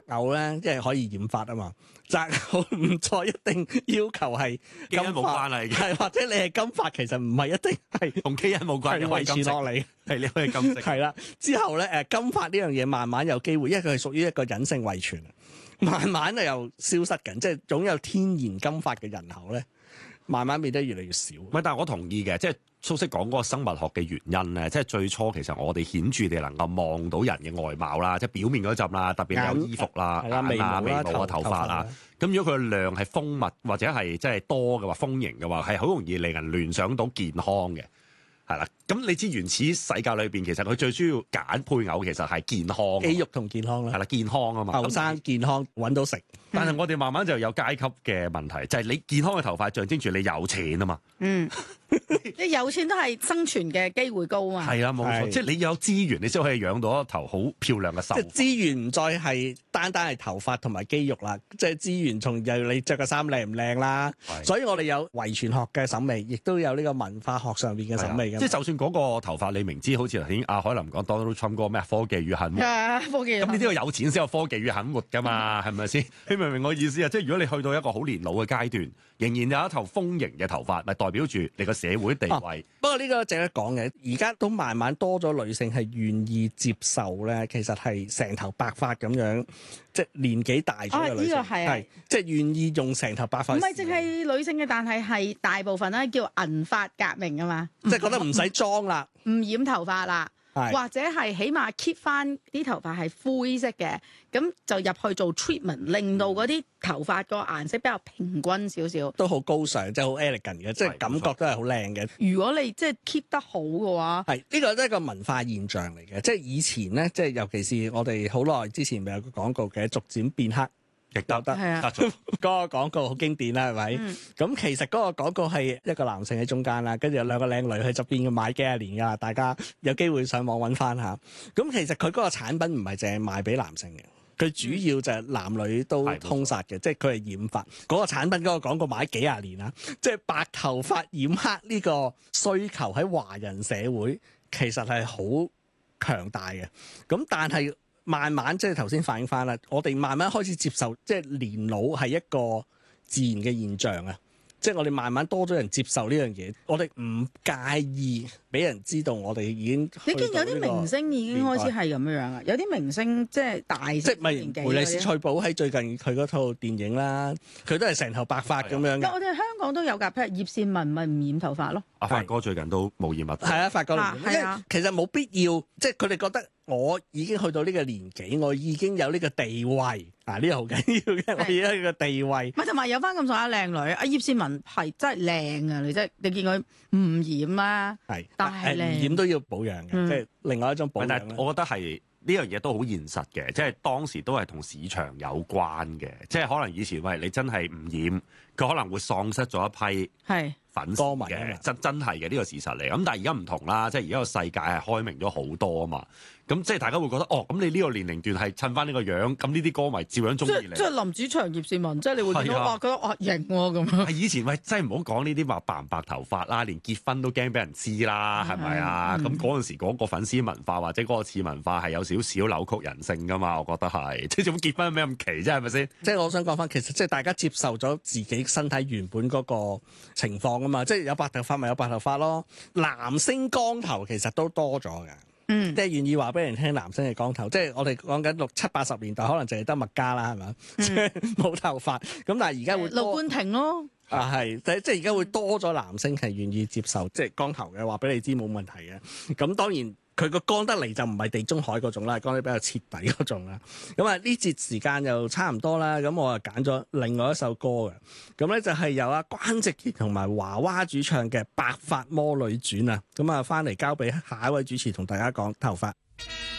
偶咧，即係可以染髮啊嘛。擇偶唔再一定要求係基因冇關係嘅， 係或者你係金髮，其實唔係一定係同基因冇關，你可以遺傳落嚟。 係你可以金色。 係啦，之後咧金髮呢樣嘢慢慢有機會，因為佢係屬於一個隱性遺傳，慢慢又消失緊，即係總有天然金髮嘅人口咧，慢慢變得越嚟越少。 唔係，但係我同意嘅，即係蘇軾講嗰個生物學嘅原因咧，即係最初其實我哋顯著地能夠望到人嘅外貌啦，即係表面嗰陣啦，特別有衣服啦、眼啊、眉毛啊、頭髮啊。咁如果佢嘅量係豐密或者係即係多嘅話、豐盈嘅話，係好容易令人聯想到健康嘅。係啦，咁你知原始世界裏邊其實佢最主要揀配偶其實係健康， 肌肉同健康啦。 係啦，健康啊嘛， 後生健康揾到食。 但係我哋慢慢就有階級嘅問題，就係你健康嘅頭髮象徵住你有錢啊嘛。 你有錢都係生存嘅機會高啊嘛。 係啊，冇錯，即係你有資源，你先可以養到一頭好漂亮嘅秀。 即係資源唔再係單係頭髮同埋肌肉啦，即係資源從由你着嘅衫靚唔靚啦。所以我哋有遺傳學嘅審美，亦都有呢個文化學上邊嘅審美嘅。 即係就算嗰個頭髮你明知好似頭先阿海林講 Donald Trump 嗰個咩科技與狠活， 科技咁呢啲個有錢先有科技與狠活㗎嘛，係咪先？你明唔明我意思啊？即係如果你去到一個好年老嘅階段，仍然有一頭豐盈嘅頭髮，咪代表住你個社會地位。 不過呢個值得講嘅，而家都慢慢多咗女性係願意接受咧，其實係成頭白髮咁樣，即係年紀大咗嘅女性，係即係願意用成頭白髮。 唔係淨係女性嘅，但係大部分咧叫銀髮革命啊嘛， 即係覺得唔使裝啦， 唔染頭髮啦。或者係起碼 keep 翻啲頭髮係灰色嘅，咁就入去做 treatment，令到嗰啲頭髮個顏色比較平均少少， 都好高尚，即係好 elegant 嘅，即係感覺都係好靚嘅。 如果你即係 keep 得好嘅話， 係呢個都係一個文化現象嚟嘅，即係以前咧，即係尤其是我哋好耐之前咪有個廣告嘅，逐漸變黑。亦得，嗰個廣告好經典啦，係咪？咁其實嗰個廣告係一個男性喺中間啦，跟住有兩個靚女喺側邊，要買幾廿年㗎啦。大家有機會上網揾翻下。咁其實佢嗰個產品唔係淨係賣俾男性嘅，佢主要就係男女都通殺嘅，即係佢係染髮。嗰個產品嗰個廣告買幾廿年啦，即係白頭髮染黑呢個需求喺華人社會其實係好強大嘅。咁但係慢慢即係頭先反映翻啦，我哋慢慢開始接受，即係年老係一個自然嘅現象啊！即係我哋慢慢多咗人接受呢樣嘢，我哋唔介意俾人知道我哋已經。 你見有啲明星已經開始係咁樣啊！有啲明星即係大即係梅麗史翠寶喺最近佢嗰套電影啦，佢都係成頭白髮咁樣。 但我哋香港都有㗎，譬如葉倩文咪唔染頭髮咯。 阿發哥最近都冇染髮。 係啊，發哥，因為其實冇必要，即係佢哋覺得我已經去到呢個年紀，我已經有呢個地位。呢個好緊要嘅，我而家個地位。 咪同埋有翻咁上下靚女，阿葉倩文係真係靚啊！你見佢唔染啦， 係， 但係唔染都要保養嘅，即係另外一種保養。 但係我覺得係呢樣嘢都好現實嘅，即係當時都係同市場有關嘅，即係可能以前喂你真係唔染，佢可能會喪失咗一批粉絲嘅，真係嘅呢個事實嚟。咁但係而家唔同啦，即係而家個世界係開明咗好多啊嘛。咁即係大家會覺得咁你呢個年齡段係襯翻呢個樣，咁呢啲歌迷照樣中意你。 即係林子祥、葉倩文，即係你會見到覺得型喎咁。 以前喂真係唔好講呢啲話白唔白頭髮啦，連結婚都驚俾人知啦，係咪啊？咁嗰陣時嗰個粉絲文化或者嗰個次文化係有少少扭曲人性噶嘛，我覺得係。即係做乜結婚咩咁奇啫？係咪先？ 即係我想講翻，其實即係大家接受咗自己身體原本嗰個情況啊嘛，即係有白頭髮咪有白頭髮咯。男星光頭其實都多咗嘅。即係願意話俾人聽，男星係光頭，即係我哋講緊60、70、80年代，可能淨係得麥嘉啦，係咪？即係冇頭髮。咁但係而家會盧冠廷咯。 係，即係而家會多咗男星係願意接受，即係光頭嘅話俾你知冇問題嘅。咁當然佢個光得嚟就唔係地中海嗰種啦，光得比較徹底嗰種啦。咁啊呢節時間又差唔多啦，咁我啊揀咗另外一首歌嘅，咁咧就係由阿關直傑同埋華娃主唱嘅《白髮魔女傳》啊，咁啊翻嚟交俾下一位主持同大家講頭髮。